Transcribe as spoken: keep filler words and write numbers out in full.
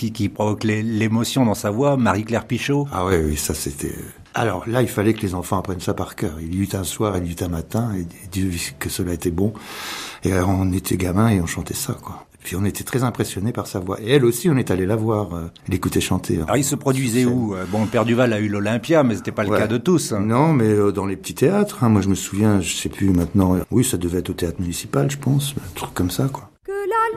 qui, qui provoque l'émotion dans sa voix, Marie-Claire Pichot. Ah oui, oui, ça c'était... Alors là, il fallait que les enfants apprennent ça par cœur. Il y eut un soir, il y eut un matin, et Dieu que cela était bon. Et on était gamins et on chantait ça, quoi. Et puis on était très impressionnés par sa voix. Et elle aussi, on est allé la voir, euh, l'écouter chanter. Alors il se produisait où? Bon, le Père Duval a eu l'Olympia, mais c'était pas le ouais. cas de tous. Hein. Non, mais euh, dans les petits théâtres. Hein. Moi, je me souviens, je sais plus maintenant. Oui, ça devait être au théâtre municipal, je pense, un truc comme ça, quoi.